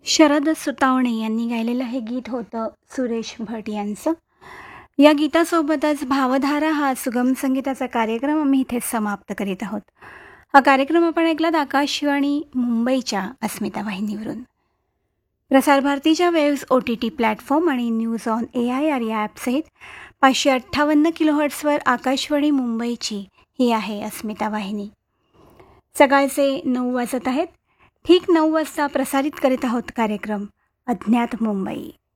शरद सुतावणे यांनी गायलेलं हे गीत होतं सुरेश भट यांचं. या गीतासोबतच भावधारा हा सुगम संगीताचा कार्यक्रम आम्ही इथेच समाप्त करीत आहोत. हा कार्यक्रम आपण ऐकलात आकाशवाणी मुंबईच्या अस्मिता वाहिनीवरून. प्रसारभारतीच्या वेव्स OTT प्लॅटफॉर्म आणि न्यूज ऑन AIR या ॲपसहित 558 किलोहर्ट्सवर आकाशवाणी मुंबईची ही आहे अस्मिता वाहिनी. सकाळचे 9 वाजत आहेत. ठीक 9 वाजता प्रसारित करीत आहोत कार्यक्रम अज्ञात मुंबई.